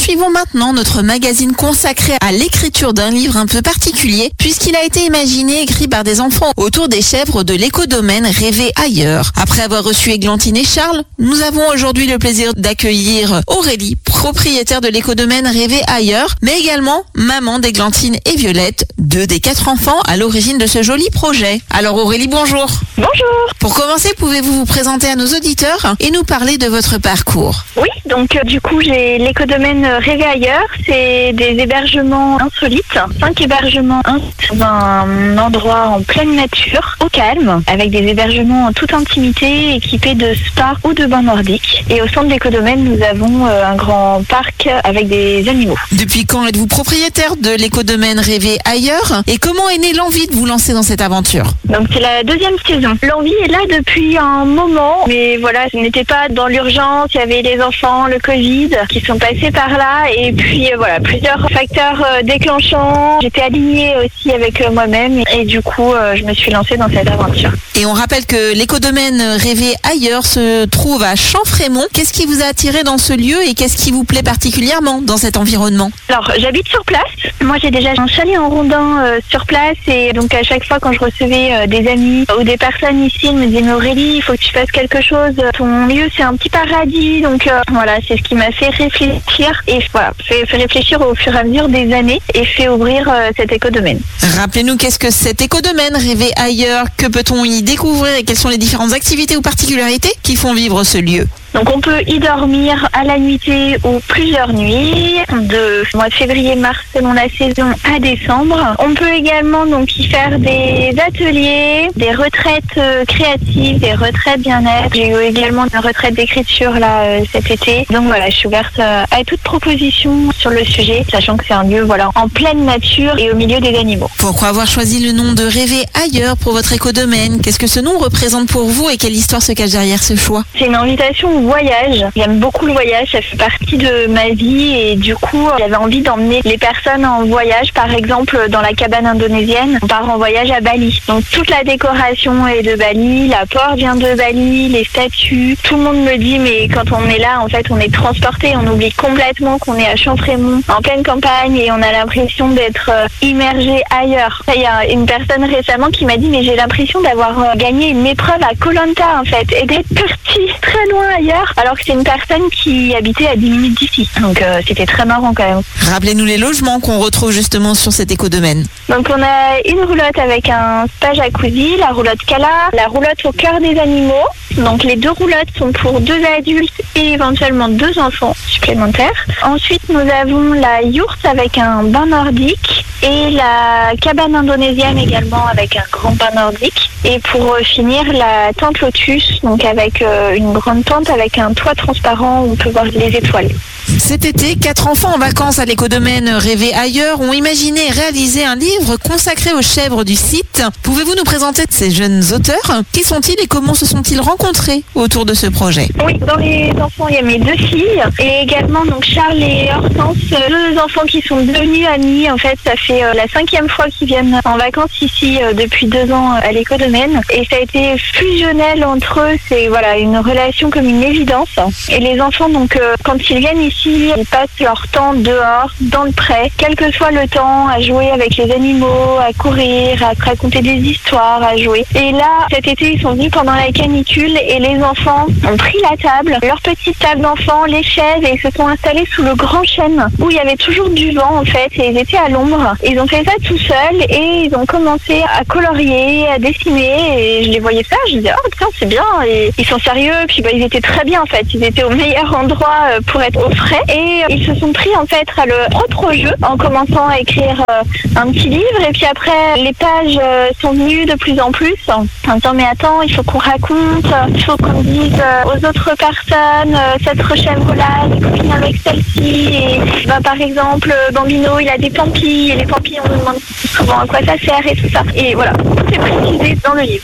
poursuivons maintenant notre magazine consacré à l'écriture d'un livre un peu particulier, puisqu'il a été imaginé et écrit par des enfants autour des chèvres de l'écodomaine Rêver ailleurs. Après avoir reçu Églantine et Charles, nous avons aujourd'hui le plaisir d'accueillir Aurélie, propriétaire de l'écodomaine Rêver ailleurs, mais également maman d'Églantine et Violette, 2 des 4 enfants à l'origine de ce joli projet. Alors Aurélie, bonjour. Bonjour. Pour commencer, pouvez-vous vous présenter à nos auditeurs et nous parler de votre parcours? Oui, donc du coup j'ai l'écodomaine Rêver ailleurs, c'est des hébergements insolites, 5 hébergements dans un endroit en pleine nature, au calme, avec des hébergements en toute intimité, équipés de spa ou de bains nordiques. Et au centre de l'écodomaine, nous avons un grand parc avec des animaux. Depuis quand êtes-vous propriétaire de l'écodomaine Rêver ailleurs et comment est née l'envie de vous lancer dans cette aventure? Donc c'est la 2e saison. L'envie est là depuis un moment, mais voilà, ce n'était pas dans l'urgence, il y avait les enfants, le Covid qui sont passés par là et puis voilà, plusieurs facteurs déclenchants. J'étais alignée aussi avec moi-même et du coup je me suis lancée dans cette aventure. Et on rappelle que l'écodomaine Rêver ailleurs se trouve à Champfrémont. Qu'est-ce qui vous a attiré dans ce lieu et qu'est-ce qui vous plaît particulièrement dans cet environnement? Alors j'habite sur place. Moi j'ai déjà un chalet en rondin sur place et donc à chaque fois quand je recevais des amis ou des personnes ici, ils me disaient mais Aurélie, il faut que tu fasses quelque chose. Ton lieu c'est un petit paradis. Donc voilà, c'est ce qui m'a fait réfléchir et voilà, fait réfléchir au fur et à mesure des années et fait ouvrir cet écodomaine. Rappelez-nous qu'est-ce que cet écodomaine Rêver ailleurs, que peut-on y découvrir et quelles sont les différentes activités ou particularités qui font vivre ce lieu? Donc on peut y dormir à la nuitée ou plusieurs nuits, de mois de février-mars selon la saison à décembre. On peut également donc y faire des ateliers, des retraites créatives, des retraites bien-être. J'ai eu également une retraite d'écriture là cet été. Donc voilà, je suis ouverte à toute proposition sur le sujet, sachant que c'est un lieu voilà en pleine nature et au milieu des animaux. Pourquoi avoir choisi le nom de Rêver ailleurs pour votre écodomaine? Qu'est-ce que ce nom représente pour vous et quelle histoire se cache derrière ce choix? C'est une invitation au voyage. J'aime beaucoup le voyage, ça fait partie de ma vie et du coup j'avais envie d'emmener les personnes en voyage. Par exemple dans la cabane indonésienne, on part en voyage à Bali. Donc toute la décoration est de Bali, la porte vient de Bali, les statues. Tout le monde me dit mais quand on est là en fait on est transporté, on oublie complètement qu'on est à Champfrémont, en pleine campagne et on a l'impression d'être immergé ailleurs. Il y a une personne récemment qui m'a dit mais j'ai l'impression d'avoir gagné une épreuve à Koh Lanta en fait et d'être parti très loin ailleurs alors que c'est une personne qui habitait à 10 minutes d'ici. Donc c'était très marrant quand même. Rappelez-nous les logements qu'on retrouve justement sur cet écodomaine. Donc on a une roulotte avec un spa jacuzzi, la roulotte Cala, la roulotte au cœur des animaux. Donc les 2 roulottes sont pour 2 adultes et éventuellement 2 enfants supplémentaires. Ensuite nous avons la yourte avec un bain nordique et la cabane indonésienne également avec un grand bain nordique. Et pour finir la tente Lotus, donc avec une grande tente avec un toit transparent où on peut voir les étoiles. Cet été, 4 enfants en vacances à l'écodomaine Rêver ailleurs ont imaginé et réalisé un livre consacré aux chèvres du site. Pouvez-vous nous présenter ces jeunes auteurs? Qui sont-ils et comment se sont-ils rencontrés autour de ce projet? Oui, dans les enfants, il y a mes 2 filles et également donc Charles et Hortense, 2 enfants qui sont devenus amis. En fait, ça fait la 5e fois qu'ils viennent en vacances ici depuis 2 ans à l'écodomaine et ça a été fusionnel entre eux. C'est voilà une relation comme une évidence. Et les enfants donc quand ils viennent ici, ils passent leur temps dehors, dans le pré, quel que soit le temps, à jouer avec les animaux, à courir, à raconter des histoires, à jouer. Et là, cet été, ils sont venus pendant la canicule et les enfants ont pris la table, leur petite table d'enfants, les chaises et ils se sont installés sous le grand chêne où il y avait toujours du vent en fait et ils étaient à l'ombre. Ils ont fait ça tout seuls et ils ont commencé à colorier, à dessiner et je les voyais faire, je disais oh putain c'est bien et ils sont sérieux puis ils étaient très bien en fait, ils étaient au meilleur endroit pour être au frais et ils se sont pris en fait à leur propre jeu en commençant à écrire un petit livre et puis après les pages sont venues de plus en plus en disant mais attends il faut qu'on raconte, il faut qu'on dise aux autres personnes cette chèvre-là est copine avec celle-ci et par exemple Bambino il a des pampis et les pampis on nous demande souvent à quoi ça sert et tout ça et voilà, tout est précisé dans le livre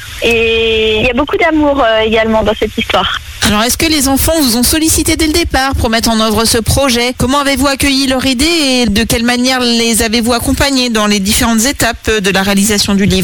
et il y a beaucoup d'amour également dans cette histoire. Alors, est-ce que les enfants vous ont sollicité dès le départ pour mettre en œuvre ce projet? Comment avez-vous accueilli leur idée et de quelle manière les avez-vous accompagnés dans les différentes étapes de la réalisation du livre?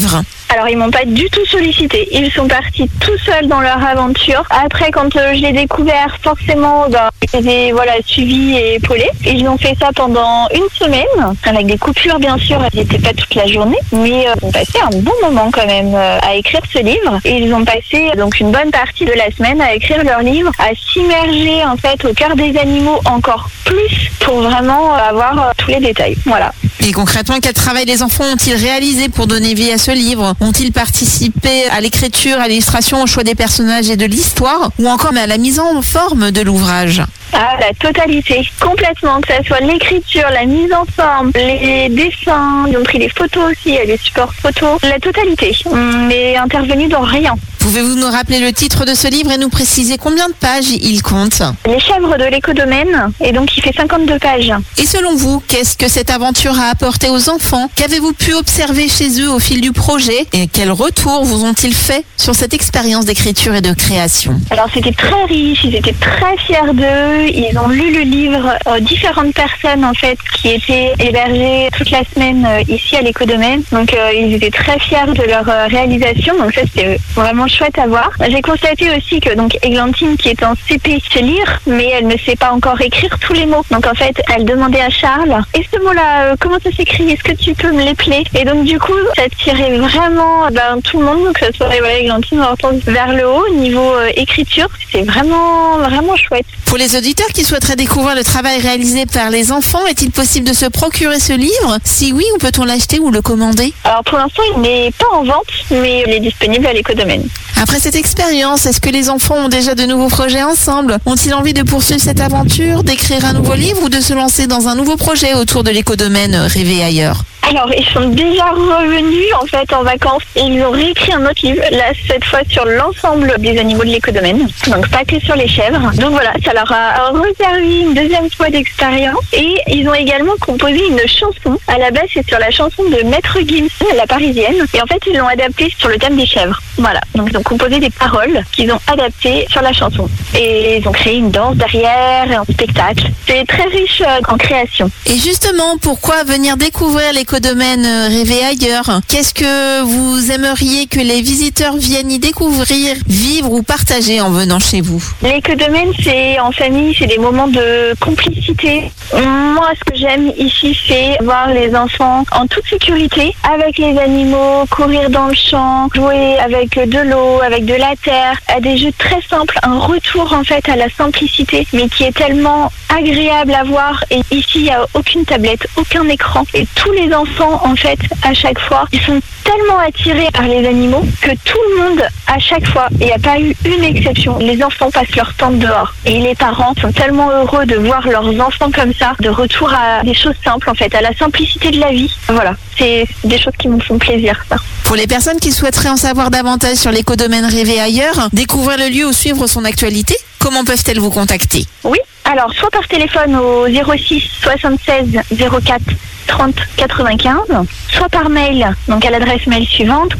Alors ils m'ont pas du tout sollicité. Ils sont partis tout seuls dans leur aventure. Après, quand je l'ai découvert, forcément, je les ai suivis et épaulés. Ils ont fait ça pendant une semaine, avec des coupures bien sûr. Ils n'étaient pas toute la journée, mais ils ont passé un bon moment quand même à écrire ce livre. Et ils ont passé donc une bonne partie de la semaine à écrire leur livre, à s'immerger en fait au cœur des animaux encore plus pour vraiment avoir tous les détails. Voilà. Et concrètement, quel travail les enfants ont-ils réalisé pour donner vie à ce livre? Ont-ils participé à l'écriture, à l'illustration, au choix des personnages et de l'histoire, ou encore à la mise en forme de l'ouvrage? Ah, la totalité, complètement, que ça soit l'écriture, la mise en forme, les dessins, ils ont pris les photos aussi, les supports photos, la totalité. On n'est intervenu dans rien. Pouvez-vous nous rappeler le titre de ce livre et nous préciser combien de pages il compte? Les chèvres de l'écodomaine, et donc il fait 52 pages. Et selon vous, qu'est-ce que cette aventure a apporté aux enfants? Qu'avez-vous pu observer chez eux au fil du projet? Et quels retours vous ont-ils fait sur cette expérience d'écriture et de création? Alors c'était très riche, ils étaient très fiers d'eux. Ils ont lu le livre, différentes personnes en fait qui étaient hébergées toute la semaine ici à l'écodomaine. Donc ils étaient très fiers de leur réalisation. Donc ça c'était vraiment chouette à voir. J'ai constaté aussi que donc Églantine qui est en CP sait lire, mais elle ne sait pas encore écrire tous les mots. Donc en fait elle demandait à Charles, et ce mot-là, comment ça s'écrit? Est-ce que tu peux me l'épeler? Et donc du coup ça tirait vraiment tout le monde, que ce soit Églantine ou Hortense, vers le haut niveau écriture. C'est vraiment chouette. Pour les auditeurs qui souhaiteraient découvrir le travail réalisé par les enfants, est-il possible de se procurer ce livre? Si oui, où peut-on l'acheter ou le commander? Alors pour l'instant, il n'est pas en vente, mais il est disponible à l'écodomaine. Après cette expérience, est-ce que les enfants ont déjà de nouveaux projets ensemble? Ont-ils envie de poursuivre cette aventure, d'écrire un nouveau livre ou de se lancer dans un nouveau projet autour de l'écodomaine Rêver ailleurs? Alors, ils sont déjà revenus en fait en vacances et ils ont réécrit un autre livre, là cette fois sur l'ensemble des animaux de l'écodomaine, donc pas que sur les chèvres. Donc voilà, ça leur a reservi une deuxième fois d'expérience et ils ont également composé une chanson. À la base, c'est sur la chanson de Maître Gims, la Parisienne, et en fait ils l'ont adaptée sur le thème des chèvres. Voilà, donc ils ont composé des paroles qu'ils ont adaptées sur la chanson et ils ont créé une danse derrière et un spectacle. C'est très riche en création. Et justement, pourquoi venir découvrir l'écodomaine Rêver ailleurs? Qu'est-ce que vous aimeriez que les visiteurs viennent y découvrir, vivre ou partager en venant chez vous? L'écodomaine, c'est en famille, c'est des moments de complicité. Moi, ce que j'aime ici, c'est voir les enfants en toute sécurité, avec les animaux, courir dans le champ, jouer avec de l'eau, avec de la terre, à des jeux très simples, un retour en fait à la simplicité, mais qui est tellement agréable à voir. Et ici, il n'y a aucune tablette, aucun écran. Et tous les enfants, en fait, à chaque fois, ils sont tellement attirés par les animaux que tout le monde, à chaque fois, il n'y a pas eu une exception, les enfants passent leur temps dehors. Et les parents sont tellement heureux de voir leurs enfants comme ça, de retour à des choses simples, en fait, à la simplicité de la vie. Voilà, c'est des choses qui me font plaisir, ça. Pour les personnes qui souhaiteraient en savoir davantage sur l'écodomaine Rêver ailleurs, découvrir le lieu ou suivre son actualité, comment peuvent-elles vous contacter? Oui, alors soit par téléphone au 06 76 04 30 95, soit par mail, donc à l'adresse mail suivante,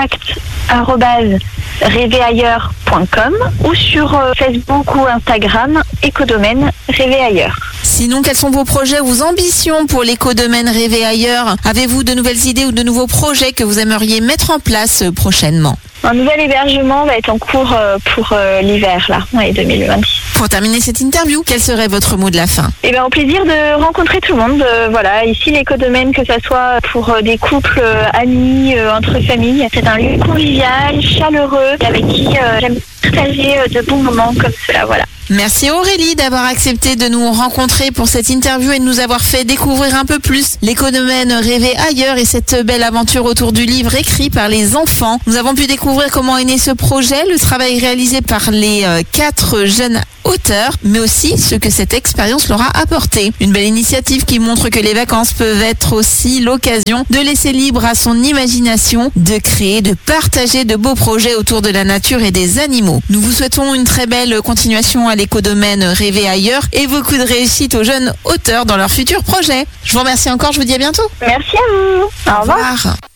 contact@rêverailleurs.com, ou sur Facebook ou Instagram, écodomaine Rêver ailleurs. Sinon, quels sont vos projets, vos ambitions pour l'écodomaine Rêver ailleurs? Avez-vous de nouvelles idées ou de nouveaux projets que vous aimeriez mettre en place prochainement? Un nouvel hébergement va être en cours pour l'hiver, là, 2026. Pour terminer cette interview, quel serait votre mot de la fin? Eh bien, au plaisir de rencontrer tout le monde. Voilà, ici, l'écodomaine, que ça soit pour des couples, amis, entre familles, c'est un lieu convivial, chaleureux, avec qui j'aime partager de bons moments comme cela, voilà. Merci Aurélie d'avoir accepté de nous rencontrer pour cette interview et de nous avoir fait découvrir un peu plus l'écodomaine Rêver ailleurs et cette belle aventure autour du livre écrit par les enfants. Nous avons pu découvrir comment est né ce projet, le travail réalisé par les 4 jeunes auteurs, mais aussi ce que cette expérience leur a apporté. Une belle initiative qui montre que les vacances peuvent être aussi l'occasion de laisser libre à son imagination, de créer, de partager de beaux projets autour de la nature et des animaux. Nous vous souhaitons une très belle continuation à l'écodomaine Rêver ailleurs et beaucoup de réussite aux jeunes auteurs dans leurs futurs projets. Je vous remercie encore, je vous dis à bientôt. Merci à vous. Au revoir.